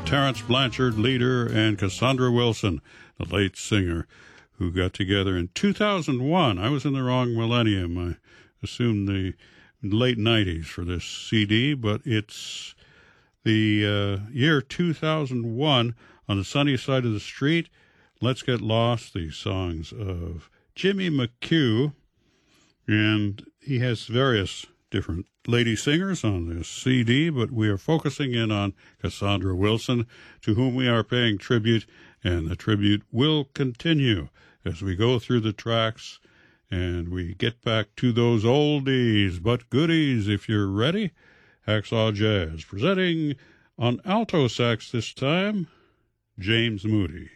Terence Blanchard, leader, and Cassandra Wilson, the late singer, who got together in 2001. I was in the wrong millennium. I assumed the late 90s for this CD, but it's the year 2001. On the sunny side of the street, Let's Get Lost, the songs of Jimmy McHugh, and he has various different lady singers on this CD, but we are focusing in on Cassandra Wilson, to whom we are paying tribute, and the tribute will continue as we go through the tracks and we get back to those oldies but goodies. If you're ready, Hacksaw Jazz, presenting on alto sax this time, James Moody.